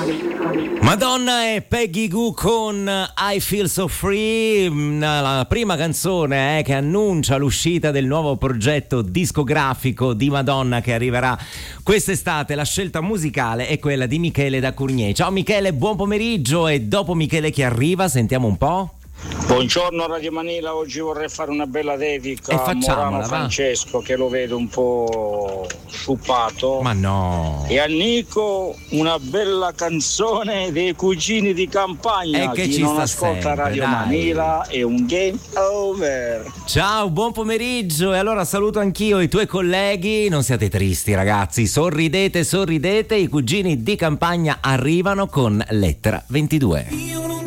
Madonna e Peggy Gou con I Feel So Free, la prima canzone che annuncia l'uscita del nuovo progetto discografico di Madonna che arriverà quest'estate. La scelta musicale è quella di Michele da Cournier. Ciao Michele, buon pomeriggio, e dopo Michele che arriva sentiamo un po'. Buongiorno Radio Manila, oggi vorrei fare una bella dedica a Morano Francesco, che lo vedo un po' sciuppato. Ma no. E a Nico una bella canzone dei Cugini di Campagna. Che chi ci non sta ascolta sempre, Radio dai. Manila è un game over. Ciao, buon pomeriggio, e allora saluto anch'io i tuoi colleghi. Non siate tristi ragazzi, sorridete, i Cugini di Campagna arrivano con Lettera 22.